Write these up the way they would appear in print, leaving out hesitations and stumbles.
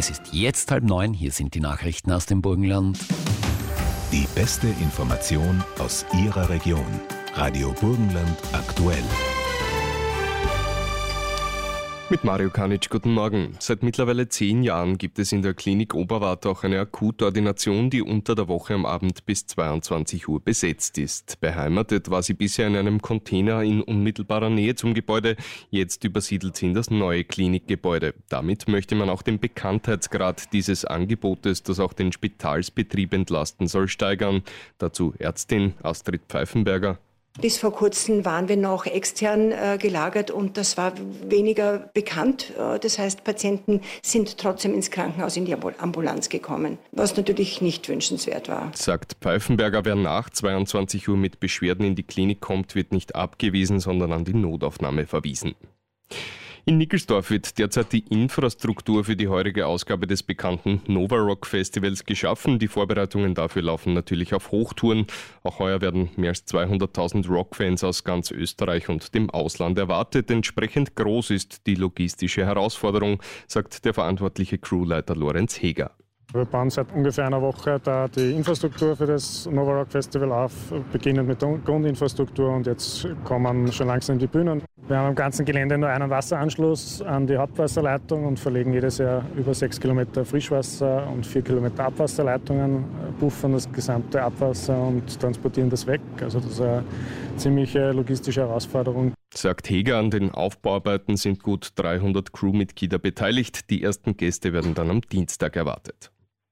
Es ist jetzt 8:30, hier sind die Nachrichten aus dem Burgenland. Die beste Information aus Ihrer Region. Radio Burgenland aktuell. Mit Mario Kanic, guten Morgen. Seit mittlerweile 10 Jahren gibt es in der Klinik Oberwart auch eine Akutordination, die unter der Woche am Abend bis 22 Uhr besetzt ist. Beheimatet war sie bisher in einem Container in unmittelbarer Nähe zum Gebäude. Jetzt übersiedelt sie in das neue Klinikgebäude. Damit möchte man auch den Bekanntheitsgrad dieses Angebotes, das auch den Spitalsbetrieb entlasten soll, steigern. Dazu Ärztin Astrid Pfeifenberger. Bis vor kurzem waren wir noch extern gelagert und das war weniger bekannt. Das heißt, Patienten sind trotzdem ins Krankenhaus in die Ambulanz gekommen, was natürlich nicht wünschenswert war. Sagt Pfeifenberger, wer nach 22 Uhr mit Beschwerden in die Klinik kommt, wird nicht abgewiesen, sondern an die Notaufnahme verwiesen. In Nickelsdorf wird derzeit die Infrastruktur für die heurige Ausgabe des bekannten Nova Rock Festivals geschaffen. Die Vorbereitungen dafür laufen natürlich auf Hochtouren. Auch heuer werden mehr als 200.000 Rockfans aus ganz Österreich und dem Ausland erwartet. Entsprechend groß ist die logistische Herausforderung, sagt der verantwortliche Crewleiter Lorenz Heger. Wir bauen seit ungefähr einer Woche da die Infrastruktur für das Nova Rock Festival auf, beginnend mit der Grundinfrastruktur und jetzt kommen schon langsam die Bühnen. Wir haben am ganzen Gelände nur einen Wasseranschluss an die Hauptwasserleitung und verlegen jedes Jahr über 6 Kilometer Frischwasser und 4 Kilometer Abwasserleitungen, buffern das gesamte Abwasser und transportieren das weg. Also das ist eine ziemliche logistische Herausforderung. Sagt Heger, an den Aufbauarbeiten sind gut 300 Crewmitglieder beteiligt. Die ersten Gäste werden dann am Dienstag erwartet.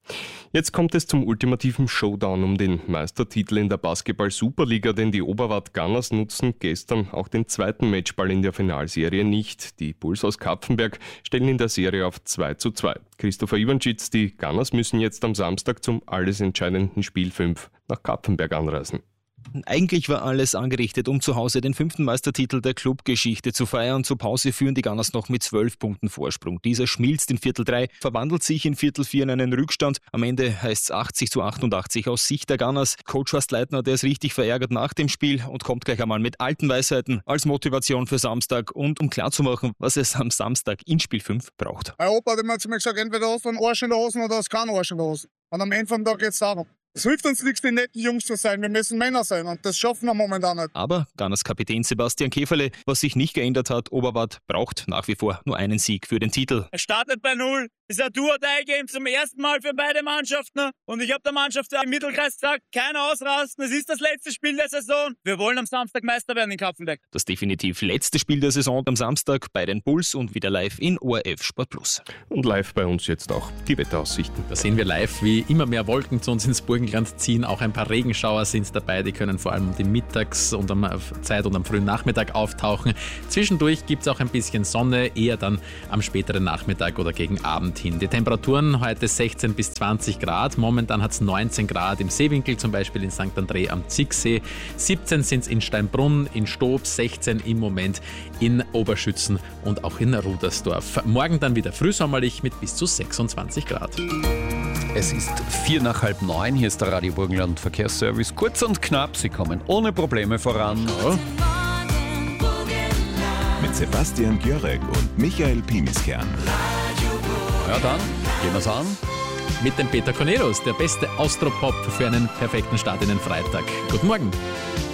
Jetzt kommt es zum ultimativen Showdown um den Meistertitel in der Basketball-Superliga, denn die Oberwart Gunners nutzen gestern auch den zweiten Matchball in der Finalserie nicht. Die Bulls aus Kapfenberg stellen in der Serie auf 2:2. Christopher Ivanschitz, die Gunners müssen jetzt am Samstag zum alles entscheidenden Spiel 5 nach Kapfenberg anreisen. Eigentlich war alles angerichtet, um zu Hause den 5. Meistertitel der Clubgeschichte zu feiern. Zur Pause führen die Gunners noch mit 12 Punkten Vorsprung. Dieser schmilzt in Viertel 3, verwandelt sich in Viertel 4 in einen Rückstand. Am Ende heißt es 80:88 aus Sicht der Gunners. Coach Horst Leitner, der ist richtig verärgert nach dem Spiel und kommt gleich einmal mit alten Weisheiten als Motivation für Samstag und um klarzumachen, was es am Samstag in Spiel 5 braucht. Mein Opa hat immer zu mir gesagt, entweder hast du einen Arsch in der Hose oder hast keinen Arsch in der Hose. Und am Ende vom Tag geht es darum. Es hilft uns nichts, die netten Jungs zu sein. Wir müssen Männer sein und das schaffen wir momentan nicht. Aber Gunners Kapitän Sebastian Käferle, was sich nicht geändert hat, Oberwart braucht nach wie vor nur einen Sieg für den Titel. Er startet bei 0. Es ist ein Do-or-Die-Game zum ersten Mal für beide Mannschaften. Und ich habe der Mannschaft im Mittelkreis gesagt, kein Ausrasten, es ist das letzte Spiel der Saison. Wir wollen am Samstag Meister werden in Kapfenberg. Das definitiv letzte Spiel der Saison am Samstag bei den Bulls und wieder live in ORF Sport Plus. Und live bei uns jetzt auch die Wetteraussichten. Da sehen wir live, wie immer mehr Wolken zu uns ins Burgenland ziehen. Auch ein paar Regenschauer sind dabei, die können vor allem um die Mittags- und am Zeit und am frühen Nachmittag auftauchen. Zwischendurch gibt es auch ein bisschen Sonne, eher dann am späteren Nachmittag oder gegen Abend hin. Die Temperaturen heute 16 bis 20 Grad. Momentan hat es 19 Grad im Seewinkel, zum Beispiel in St. André am Zicksee. 17 sind es in Steinbrunn, in Stob, 16 im Moment in Oberschützen und auch in Rudersdorf. Morgen dann wieder frühsommerlich mit bis zu 26 Grad. Es ist 8:45, hier ist der Radio Burgenland Verkehrsservice. Kurz und knapp, Sie kommen ohne Probleme voran. Ja. Mit Sebastian Gjörek und Michael Pimiskern. Ja, dann gehen wir's an. Mit dem Peter Cornelius, der beste Austropop für einen perfekten Start in den Freitag. Guten Morgen.